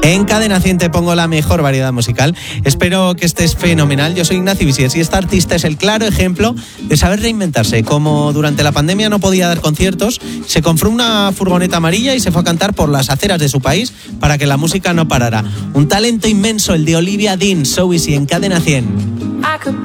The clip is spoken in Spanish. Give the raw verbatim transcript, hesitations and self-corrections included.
En Cadena cien te pongo la mejor variedad musical. Espero que estés fenomenal. Yo soy Ignacio Visiers y esta artista es el claro ejemplo de saber reinventarse. Como durante la pandemia no podía dar conciertos, se compró una furgoneta amarilla y se fue a cantar por las aceras de su país para que la música no parara. Un talento inmenso, el de Olivia Dean. So Easy en Cadena cien.